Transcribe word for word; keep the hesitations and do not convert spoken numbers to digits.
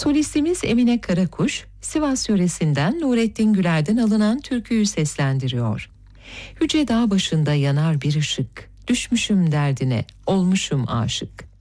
Solistimiz Emine Karakuş, Sivas yöresinden Nurettin Güler'den alınan türküyü seslendiriyor. Yüce dağ başında yanar bir ışık, düşmüşüm derdine, olmuşum aşık.